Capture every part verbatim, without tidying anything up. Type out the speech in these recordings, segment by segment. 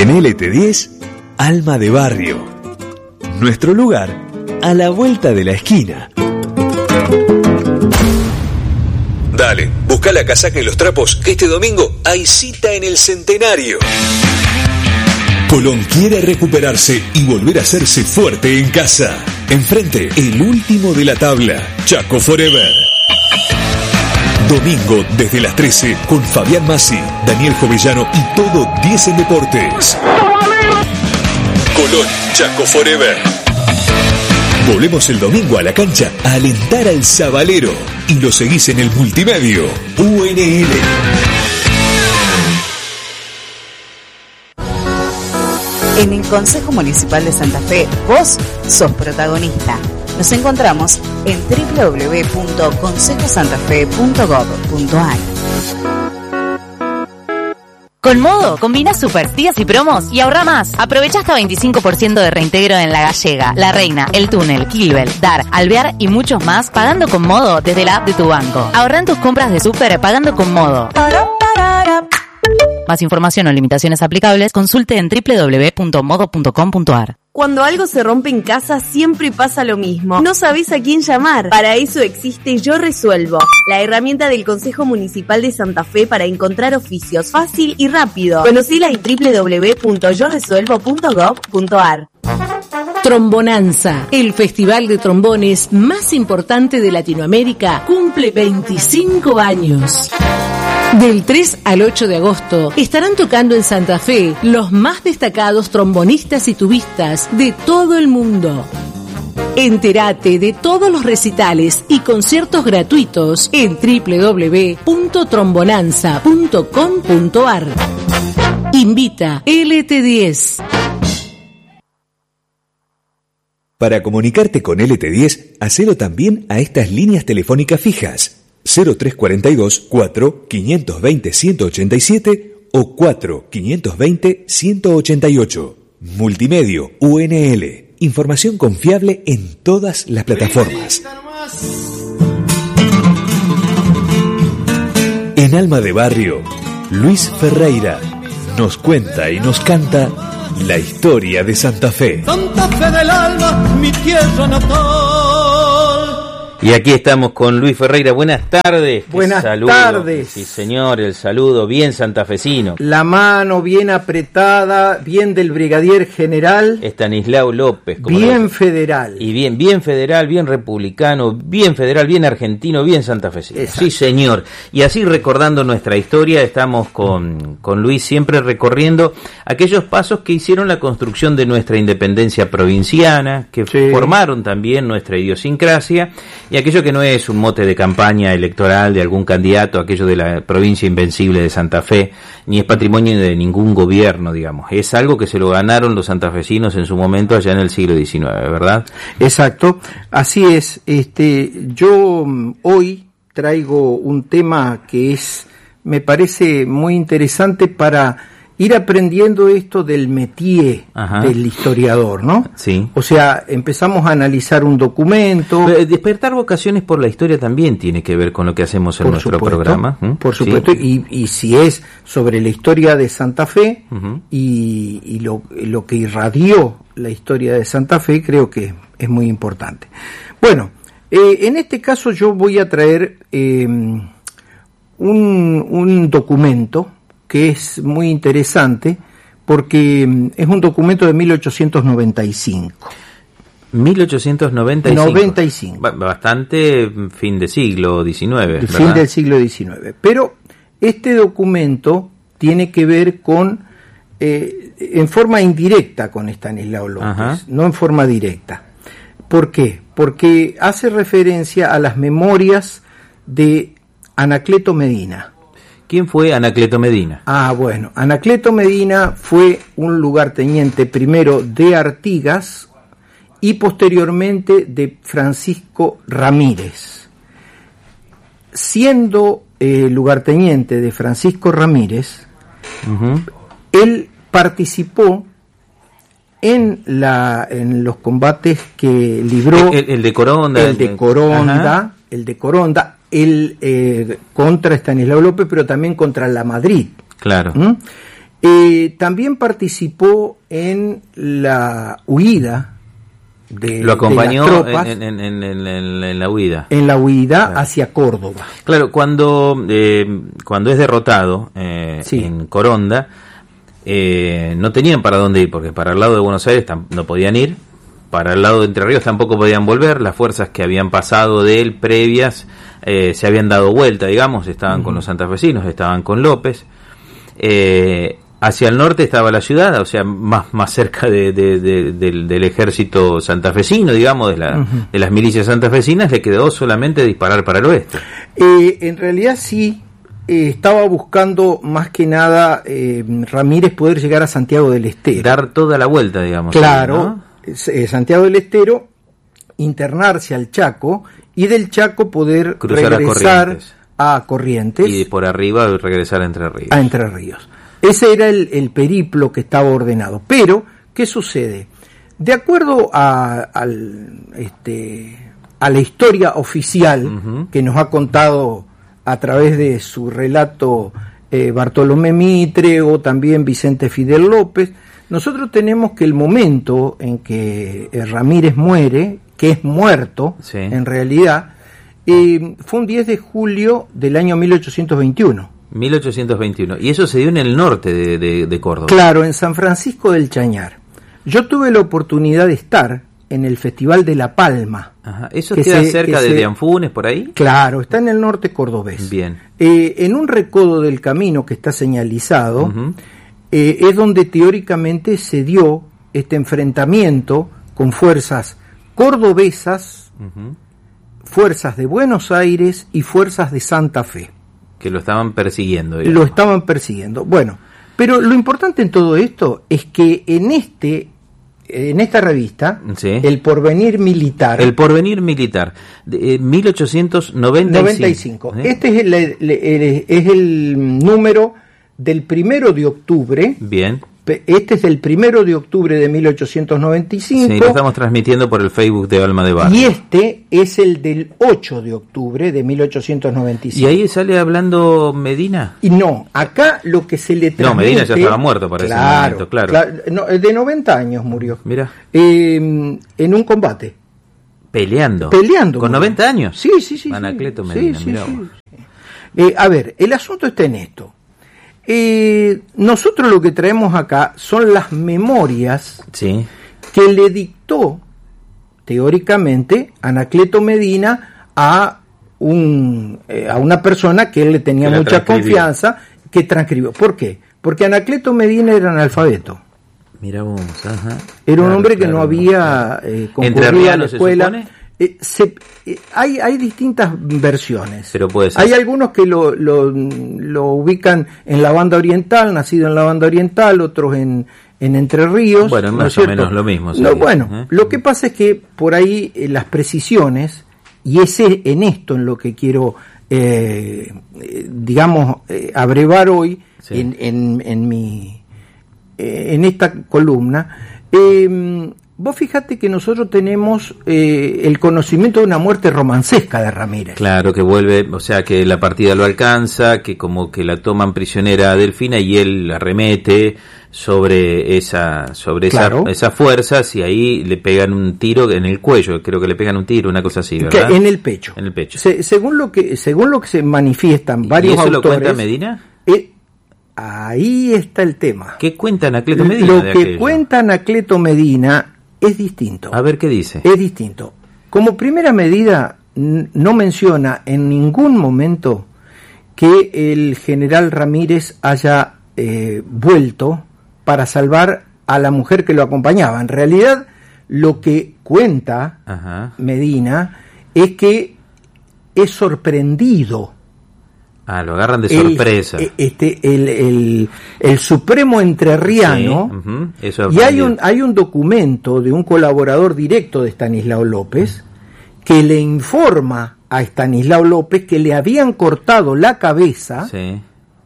En L T diez, Alma de Barrio. Nuestro lugar a la vuelta de la esquina. Dale, busca la casaca y los trapos, que este domingo hay cita en el Centenario. Colón quiere recuperarse y volver a hacerse fuerte en casa. Enfrente, el último de la tabla, Chaco Forever. Domingo desde las trece con Fabián Massi, Daniel Jovellano y todo diez en Deportes. Colón, Chaco Forever. Volvemos el domingo a la cancha a alentar al Sabalero y lo seguís en el multimedio U N L. En el Consejo Municipal de Santa Fe, vos sos protagonista. Nos encontramos en doble u doble u doble u punto consejo santa fe punto gob punto a r. Con Modo, combina super días y promos y ahorra más. Aprovecha hasta veinticinco por ciento de reintegro en La Gallega, La Reina, El Túnel, Kilbel, Dar, Alvear y muchos más pagando con Modo desde la app de tu banco. Ahorra en tus compras de súper pagando con Modo. Más información o limitaciones aplicables, consulte en doble u doble u doble u punto modo punto com punto a r. Cuando algo se rompe en casa, siempre pasa lo mismo. No sabés a quién llamar. Para eso existe Yo Resuelvo, la herramienta del Consejo Municipal de Santa Fe para encontrar oficios fácil y rápido. Conocila en doble u doble u doble u punto yo resuelvo punto gob punto a r. Trombonanza, el festival de trombones más importante de Latinoamérica, cumple veinticinco años. Del tres al ocho de agosto estarán tocando en Santa Fe los más destacados trombonistas y tubistas de todo el mundo. Entérate de todos los recitales y conciertos gratuitos en doble u doble u doble u punto trombonanza punto com punto a r. Invita L T diez. Para comunicarte con L T diez, hacelo también a estas líneas telefónicas fijas. cero tres cuatro dos, cuatro, cinco dos cero, uno ocho siete o cuatro, cinco dos cero, uno ocho ocho. Multimedio U N L. Información confiable en todas las plataformas. En Alma de Barrio, Luis Ferreira nos cuenta y nos canta la historia de Santa Fe. Santa Fe del alma, mi tierra natal. Y aquí estamos con Luis Ferreira. Buenas tardes. Buenas saludo. tardes. Sí, señor, el saludo bien santafesino. La mano bien apretada, bien del brigadier general Estanislao López. Bien lo... federal. Y bien, bien federal, bien republicano, bien federal, bien argentino, bien santafesino. Exacto. Sí, señor. Y así recordando nuestra historia, estamos con, con Luis siempre recorriendo aquellos pasos que hicieron la construcción de nuestra independencia provinciana, que sí. formaron también nuestra idiosincrasia. Y aquello que no es un mote de campaña electoral de algún candidato, aquello de la provincia invencible de Santa Fe, ni es patrimonio de ningún gobierno, digamos. Es algo que se lo ganaron los santafesinos en su momento allá en el siglo diecinueve, ¿verdad? Exacto, así es. Este, yo hoy traigo un tema que es, me parece muy interesante para ir aprendiendo esto del métier Ajá. del historiador, ¿no? Sí. O sea, empezamos a analizar un documento. Pero despertar vocaciones por la historia también tiene que ver con lo que hacemos en por nuestro supuesto, programa. ¿Mm? Por supuesto, ¿Sí? y, y si es sobre la historia de Santa Fe uh-huh. y, y lo, lo que irradió la historia de Santa Fe, creo que es muy importante. Bueno, eh, en este caso yo voy a traer eh, un, un documento que es muy interesante porque es un documento de mil ochocientos noventa y cinco. mil ochocientos noventa y cinco. noventa y cinco. Bastante fin de siglo diecinueve, ¿verdad? Fin del siglo diecinueve. Pero este documento tiene que ver con, eh, en forma indirecta con Estanislao López, Ajá. no en forma directa. ¿Por qué? Porque hace referencia a las memorias de Anacleto Medina. ¿Quién fue Anacleto Medina? Ah, bueno, Anacleto Medina fue un lugarteniente primero de Artigas y posteriormente de Francisco Ramírez. Siendo eh, lugarteniente de Francisco Ramírez, uh-huh. él participó en la en los combates que libró el, el, el de Coronda, el de Coronda, Ajá. el de Coronda. El, eh, contra Estanislao López, pero también contra la Madrid. Claro. ¿Mm? Eh, también participó en la huida de, lo acompañó de las tropas, en, en, en, en, en, en la huida. En la huida claro. hacia Córdoba. Claro, cuando, eh, cuando es derrotado eh, sí. en Coronda, eh, no tenían para dónde ir, porque para el lado de Buenos Aires no podían ir, para el lado de Entre Ríos tampoco podían volver, las fuerzas que habían pasado de él previas eh, se habían dado vuelta, digamos, estaban uh-huh. con los santafesinos, estaban con López. Eh, hacia el norte estaba la ciudad, o sea, más, más cerca de, de, de, de, del ejército santafesino, digamos, de, la, uh-huh. de las milicias santafesinas, le quedó solamente disparar para el oeste. Eh, en realidad sí, eh, estaba buscando más que nada eh, Ramírez poder llegar a Santiago del Estero. Dar toda la vuelta, digamos. Claro, ¿no? eh, Santiago del Estero, internarse al Chaco y del Chaco poder cruzar regresar a Corrientes. a Corrientes. Y por arriba regresar a Entre Ríos. A Entre Ríos. Ese era el, el periplo que estaba ordenado. Pero, ¿qué sucede? De acuerdo a, al, este, a la historia oficial uh-huh. que nos ha contado a través de su relato eh, Bartolomé Mitre o también Vicente Fidel López, nosotros tenemos que el momento en que eh, Ramírez muere, que es muerto sí. en realidad, eh, fue un diez de julio del año mil ochocientos veintiuno. mil ochocientos veintiuno. Y eso se dio en el norte de, de, de Córdoba. Claro, en San Francisco del Chañar. Yo tuve la oportunidad de estar en el Festival de La Palma. Ajá. ¿Eso queda se, cerca de, se... de Anfunes, por ahí? Claro, está en el norte cordobés. Bien. Eh, en un recodo del camino que está señalizado, uh-huh. eh, es donde teóricamente se dio este enfrentamiento con fuerzas cordobesas, uh-huh. fuerzas de Buenos Aires y fuerzas de Santa Fe. Que lo estaban persiguiendo. Digamos. Lo estaban persiguiendo. Bueno, pero lo importante en todo esto es que en este en esta revista, sí. El Porvenir Militar... El Porvenir Militar, de eh, mil ochocientos noventa y cinco. ¿Sí? Este es el, el, el, es el número del primero de octubre. Bien. Este es del primero de octubre de mil ochocientos noventa y cinco. Sí, lo estamos transmitiendo por el Facebook de Alma de Barrio. Y este es el del ocho de octubre de mil ochocientos noventa y cinco. ¿Y ahí sale hablando Medina? Y no, acá lo que se le transmite... No, Medina ya estaba muerto para claro, ese momento, claro. claro no, de noventa años murió. Mira. Eh, en un combate. Peleando. Peleando. ¿Con murió. noventa años? Sí, sí, sí. Anacleto sí, Medina, sí, mirá sí, sí. Eh, a ver, el asunto está en esto. Eh, nosotros lo que traemos acá son las memorias sí. que le dictó teóricamente Anacleto Medina a un eh, a una persona que él le tenía que mucha confianza, que transcribió. ¿Por qué? Porque Anacleto Medina era analfabeto. Mira vos, ajá. Era claro, un hombre que claro, no había eh, concurrido a la escuela. Eh, se, eh, hay, hay distintas versiones. Pero puede ser. Hay algunos que lo, lo, lo ubican en la banda oriental, nacido en la banda oriental, otros en, en Entre Ríos. Bueno, más ¿no o menos lo mismo. No, bueno, ¿eh? Lo que pasa es que por ahí eh, las precisiones, y ese en esto en lo que quiero, eh, eh, digamos, eh, abrevar hoy sí. en, en, en, mi, eh, en esta columna, eh, vos fíjate que nosotros tenemos eh, el conocimiento de una muerte romancesca de Ramírez. Claro, que vuelve, o sea, que la partida lo alcanza, que como que la toman prisionera a Delfina y él la remete sobre esa sobre claro. esa, esas fuerzas y ahí le pegan un tiro en el cuello, creo que le pegan un tiro, una cosa así, ¿verdad? Que en el pecho. En el pecho. Se, según lo que según lo que se manifiestan varios autores. ¿Y eso autores, lo cuenta Medina? Eh, ahí está el tema. ¿Qué cuenta Anacleto Medina? Lo que aquello? cuenta Anacleto Medina es distinto. A ver qué dice. Es distinto. Como primera medida, n- no menciona en ningún momento que el general Ramírez haya eh, vuelto para salvar a la mujer que lo acompañaba. En realidad, lo que cuenta Ajá. Medina es que es sorprendido. Ah, lo agarran de sorpresa. El, este, el, el, el Supremo Entrerriano, sí, uh-huh. Eso y hay un, hay un documento de un colaborador directo de Estanislao López que le informa a Estanislao López que le habían cortado la cabeza sí.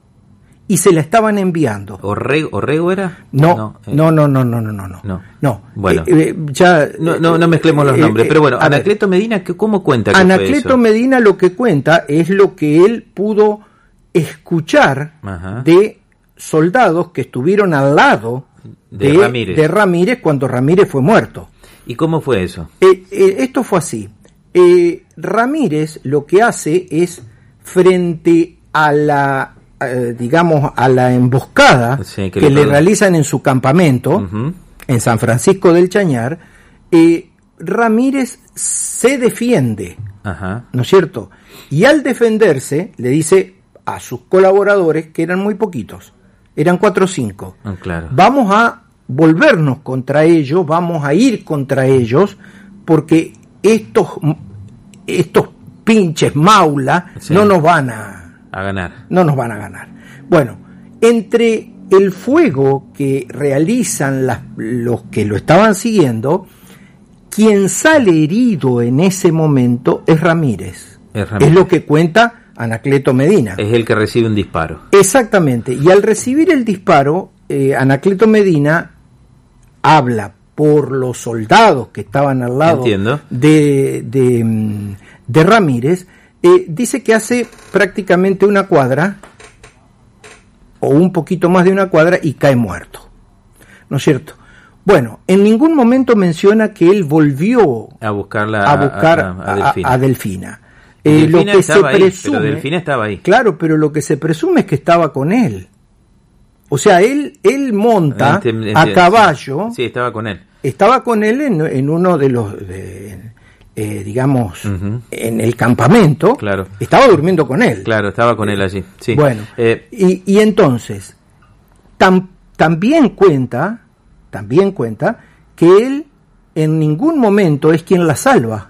y se la estaban enviando. ¿Orrego, ¿Orrego era? No, no, eh. no, no, no, no, no, no, no. no. Bueno, eh, eh, ya, no, no, no mezclemos los eh, nombres, eh, pero bueno, Anacleto ver, Medina, ¿cómo cuenta? Que Anacleto fue eso? Medina lo que cuenta es lo que él pudo escuchar Ajá. de soldados que estuvieron al lado de, de, Ramírez. de Ramírez cuando Ramírez fue muerto. ¿Y cómo fue eso? Eh, eh, esto fue así. Eh, Ramírez lo que hace es, frente a la, eh, digamos, a la emboscada sí, que, que le, le realizan en su campamento, uh-huh. en San Francisco del Chañar, eh, Ramírez se defiende, uh-huh. ¿no es cierto? Y al defenderse le dice a sus colaboradores, que eran muy poquitos, eran cuatro o cinco, oh, claro. vamos a volvernos contra ellos, vamos a ir contra ellos, porque estos, estos pinches maulas sí. no nos van a, a ganar. No nos van a ganar. Bueno, entre el fuego que realizan las, los que lo estaban siguiendo, quien sale herido en ese momento es Ramírez. Es, Ramírez. Es lo que cuenta Anacleto Medina. Es el que recibe un disparo. Exactamente. Y al recibir el disparo, eh, Anacleto Medina habla por los soldados que estaban al lado de, de, de Ramírez, eh, dice que hace prácticamente una cuadra o un poquito más de una cuadra y cae muerto, ¿no es cierto? Bueno, en ningún momento menciona que él volvió a buscarla a, buscar a, a, a Delfina, a, a Delfina. Eh, Delfina lo que se ahí, presume, pero Delfina estaba ahí. Claro, pero lo que se presume es que estaba con él. O sea, él él monta ent, ent, a caballo. Sí, estaba con él. Estaba con él en, en uno de los, de, eh, digamos, uh-huh. en el campamento. Claro. Estaba durmiendo con él. Claro, estaba con él allí. Sí. Bueno, eh, y, y entonces, tam, también cuenta, también cuenta que él en ningún momento es quien la salva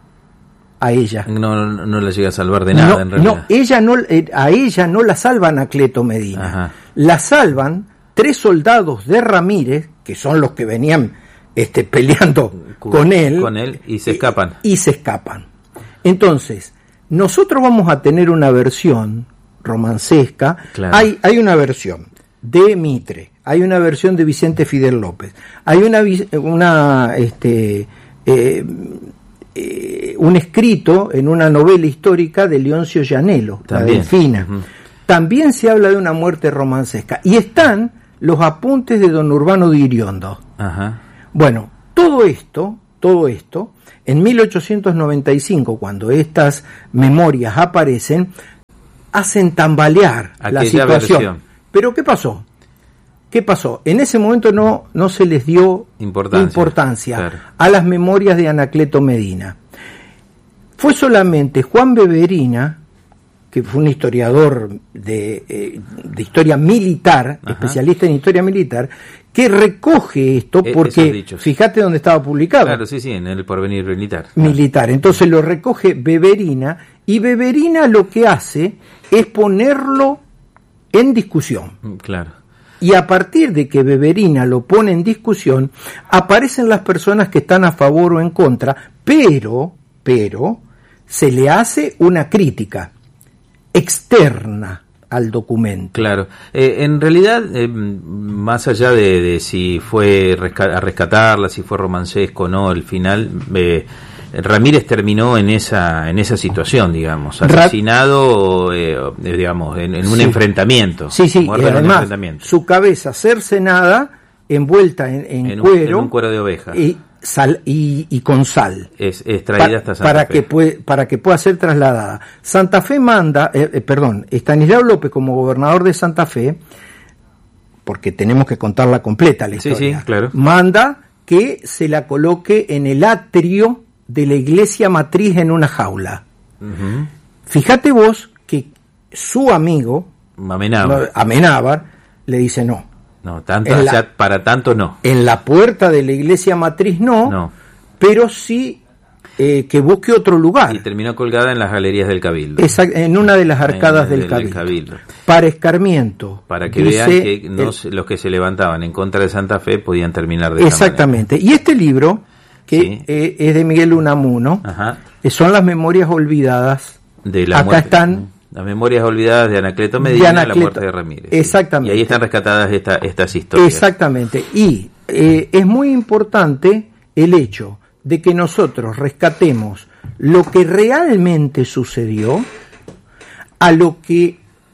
a ella. No, no, no la llega a salvar de nada, no, en realidad. No, ella no, a ella no la salvan Anacleto Medina. Ajá. La salvan tres soldados de Ramírez, que son los que venían este, peleando con, con él. Con él y se escapan. Y, y se escapan. Entonces, nosotros vamos a tener una versión romancesca. Claro. Hay, hay una versión de Mitre, hay una versión de Vicente Fidel López, hay una, una este, eh, eh, un escrito en una novela histórica de Leoncio Llanelo, la Delfina. Uh-huh. También se habla de una muerte romancesca. Y están los apuntes de don Urbano de Iriondo. Ajá. Bueno, todo esto, todo esto, en mil ochocientos noventa y cinco, cuando estas memorias aparecen, hacen tambalear aquella la situación. Versión. Pero ¿qué pasó? ¿Qué pasó? En ese momento no, no se les dio importancia, importancia claro. a las memorias de Anacleto Medina. Fue solamente Juan Beverina, que fue un historiador de, eh, de historia militar, Ajá. especialista en historia militar, que recoge esto porque, dicho, fíjate dónde estaba publicado. Claro, sí, sí, en el Porvenir Militar. Militar. Entonces lo recoge Beverina, y Beverina lo que hace es ponerlo en discusión. Claro. Y a partir de que Beverina lo pone en discusión, aparecen las personas que están a favor o en contra, pero, pero, se le hace una crítica externa al documento. Claro. Eh, en realidad, eh, más allá de, de si fue resca- a rescatarla, si fue romancesco o no, el final, eh, Ramírez terminó en esa en esa situación, digamos, asesinado, eh, digamos, en, en un sí. enfrentamiento. Sí, sí, y además, su cabeza cercenada, envuelta en, en, en, cuero. Un, en un cuero de oveja. Y, sal, y, y con sal. Es, es traída pa, hasta Santa para Fe. Que puede, para que pueda ser trasladada. Santa Fe manda, eh, eh, perdón, Estanislao López como gobernador de Santa Fe, porque tenemos que contarla completa la historia, sí, sí, claro. manda que se la coloque en el atrio de la iglesia matriz en una jaula. Uh-huh. Fíjate vos que su amigo Amenábar, Amenábar le dice no. No, tanto, la, o sea, para tanto no. En la puerta de la iglesia matriz no, no. pero sí eh, que busque otro lugar. Y terminó colgada en las galerías del Cabildo. Exact, en una de las arcadas en, del, del, Cabildo. del Cabildo. Para escarmiento. Para que vean que no, el, los que se levantaban en contra de Santa Fe podían terminar de exactamente. esa manera. Y este libro, que sí. eh, es de Miguel Unamuno, eh, son las memorias olvidadas. De la Acá muerte, están... Las memorias olvidadas de Anacleto Medina, de Anacleto, la muerte de Ramírez. Exactamente. Sí. Y ahí están rescatadas esta, estas historias. Exactamente. Y eh, es muy importante el hecho de que nosotros rescatemos lo que realmente sucedió a lo que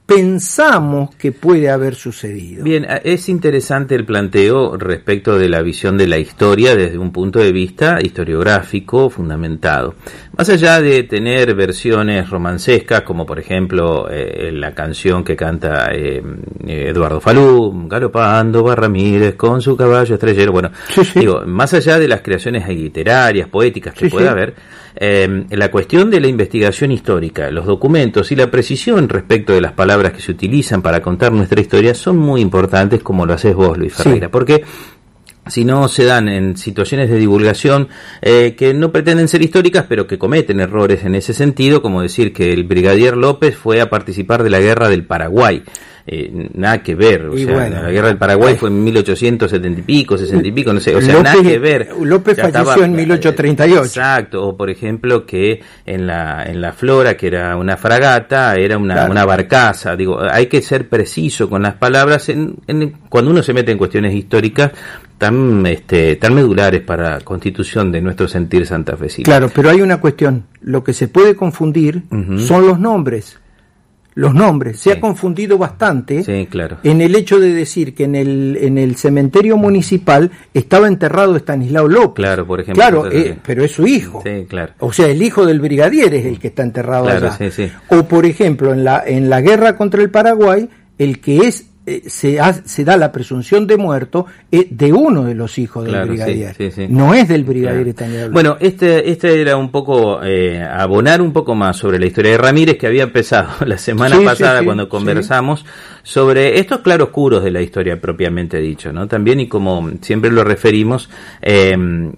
pensamos que puede haber sucedido. Bien, es interesante el planteo respecto de la visión de la historia desde un punto de vista historiográfico fundamentado. Más allá de tener versiones romancescas, como por ejemplo eh, la canción que canta eh, Eduardo Falú, galopando va Ramírez con su caballo estrellero, bueno, sí, sí. digo, más allá de las creaciones literarias, poéticas que sí, puede sí. haber, eh, la cuestión de la investigación histórica, los documentos y la precisión respecto de las palabras que se utilizan para contar nuestra historia son muy importantes, como lo haces vos, Luis Ferreira, sí. porque si no se dan en situaciones de divulgación eh, que no pretenden ser históricas, pero que cometen errores en ese sentido, como decir que el brigadier López fue a participar de la guerra del Paraguay. Eh, nada que ver, o y sea, bueno, la guerra del Paraguay fue en mil ochocientos setenta y pico, sesenta y pico, no sé, o sea, López, nada que ver. López falleció estaba, en mil ochocientos treinta y ocho. Exacto, o por ejemplo que en la en la Flora, que era una fragata, era una, claro. una barcaza. Digo, hay que ser preciso con las palabras en, en, cuando uno se mete en cuestiones históricas tan este tan medulares para la constitución de nuestro sentir santafesino. Claro, pero hay una cuestión, lo que se puede confundir uh-huh. son los nombres. Los nombres, se sí. ha confundido bastante sí, claro. en el hecho de decir que en el en el cementerio municipal estaba enterrado Estanislao López. Claro, por ejemplo. Claro, eh, pero es su hijo. Sí, claro. O sea, el hijo del brigadier es el que está enterrado claro, allá. Sí, sí. O por ejemplo, en la en la guerra contra el Paraguay, el que es eh, se ha, se da la presunción de muerto eh, de uno de los hijos del claro, brigadier. Sí, sí, sí. No es del brigadier claro. Estanislao López. Bueno, este este era un poco eh, abonar un poco más sobre la historia de Ramírez, que había empezado la semana sí, pasada sí, sí, cuando conversamos sí. sobre estos claroscuros de la historia propiamente dicho, ¿no? También, y como siempre lo referimos, eh,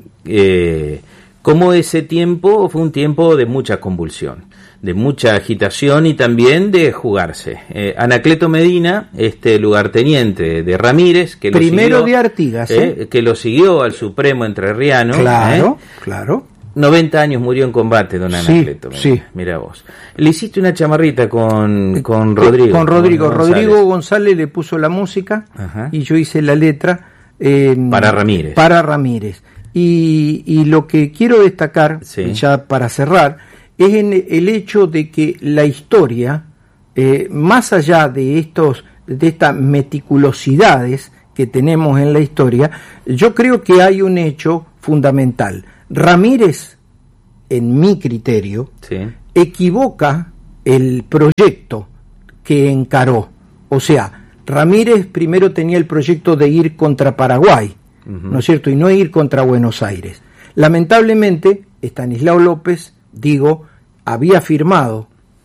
eh, como ese tiempo fue un tiempo de mucha convulsión, de mucha agitación y también de jugarse. Eh, Anacleto Medina, este lugarteniente de Ramírez, que lo primero siguió, de Artigas, eh, ¿eh? que lo siguió al Supremo Entrerriano. Claro, ¿eh? claro. noventa años murió en combate, don Anacleto. Sí, sí. Mira vos. Le hiciste una chamarrita con, con Rodrigo. Con Rodrigo. Con Rodrigo González. González le puso la música Ajá. y yo hice la letra. Eh, para Ramírez. Para Ramírez. Y, y lo que quiero destacar, sí. ya para cerrar, es en el hecho de que la historia, eh, más allá de estos, de estas meticulosidades que tenemos en la historia, yo creo que hay un hecho fundamental. Ramírez, en mi criterio, sí. equivoca el proyecto que encaró. O sea, Ramírez primero tenía el proyecto de ir contra Paraguay, uh-huh. ¿no es cierto? Y no ir contra Buenos Aires. Lamentablemente, Estanislao López, digo, había firmado,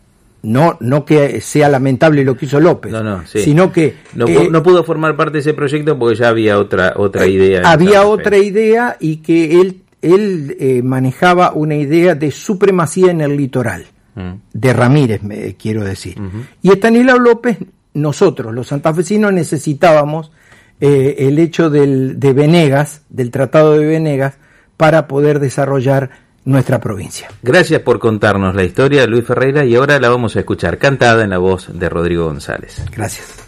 no no que sea lamentable lo que hizo López, no, no, sí. sino que no, eh, no pudo formar parte de ese proyecto porque ya había otra otra idea. Había otra idea y que él él eh, manejaba una idea de supremacía en el litoral, mm. de Ramírez, me quiero decir. Uh-huh. Y Estanislao López, nosotros, los santafesinos, necesitábamos eh, el hecho del, de Venegas, del Tratado de Venegas, para poder desarrollar nuestra provincia. Gracias por contarnos la historia, Luis Ferreira, y ahora la vamos a escuchar cantada en la voz de Rodrigo González. Gracias.